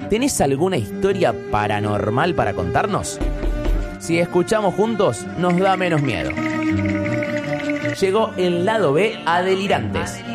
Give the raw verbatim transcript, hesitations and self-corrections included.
¿Tenés alguna historia paranormal para contarnos? Si escuchamos juntos, nos da menos miedo. Llegó el lado B a Delirantes,